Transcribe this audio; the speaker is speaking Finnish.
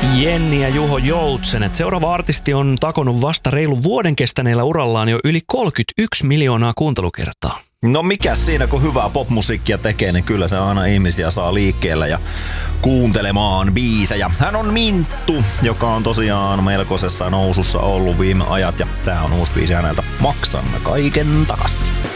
Jenni ja Juho Joutsenet. Seuraava artisti on takonut vasta reilun vuoden kestäneellä urallaan jo yli 31 miljoonaa kuuntelukertaa. No mikäs siinä, kun hyvää popmusiikkia tekee, niin kyllä se aina ihmisiä saa liikkeelle ja kuuntelemaan biisejä. Hän on Minttu, joka on tosiaan melkoisessa nousussa ollut viime ajat, ja tää on uusi biisi häneltä. Maksan kaiken takas.